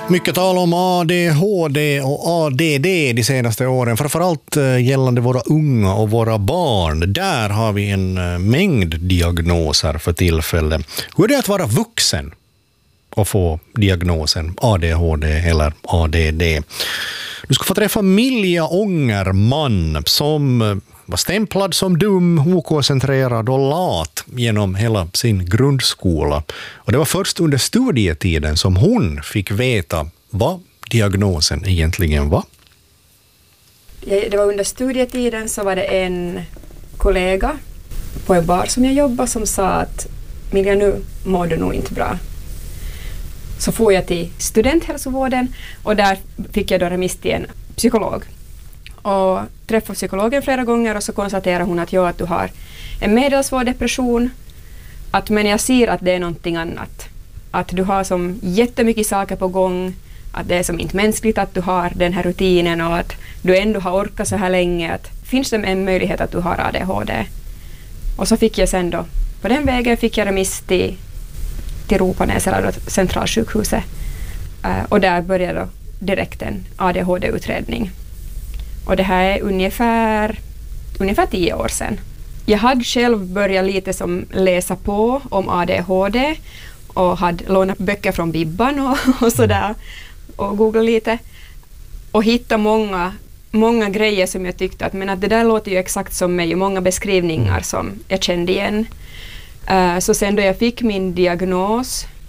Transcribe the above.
Mycket tal om ADHD och ADD de senaste åren, framförallt gällande våra unga och våra barn. Där har vi en mängd diagnoser för tillfället. Hur är det att vara vuxen och få diagnosen ADHD eller ADD? Du ska få träffa Milja Ångerman som var stämplad som dum, okoncentrerad och lat genom hela sin grundskola. Och det var först under studietiden som hon fick veta vad diagnosen egentligen var. Det var under studietiden, så var det en kollega på en bar som jag jobbade som sa att Milja, nu mår du nog inte bra. Så får jag till studenthälsovården och där fick jag då remiss till en psykolog. Och träffade psykologen flera gånger och så konstaterade hon att, att du har en medelsvår depression, men jag ser att det är någonting annat. Att du har som jättemycket saker på gång, att det är som inte mänskligt att du har den här rutinen och att du ändå har orkat så här länge. Att finns det en möjlighet att du har ADHD? Och så fick jag sen då, på den vägen fick jag remiss till Ropanäs eller Centralsjukhuset. Och där började då direkt en ADHD-utredning. Och det här är ungefär 10 år sedan. Jag hade själv börjat lite som läsa på om ADHD och hade lånat böcker från Bibban och sådär och googlat lite och hittade många grejer som jag tyckte att det där låter ju exakt som mig och många beskrivningar som jag kände igen. Så sen då jag fick min diagnos